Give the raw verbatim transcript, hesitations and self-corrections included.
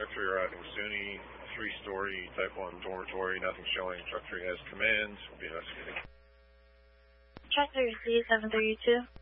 Truck three arriving SUNY, three-story Type one dormitory, nothing showing. Truck three has commands, will be investigating. Truck three, C seven three two.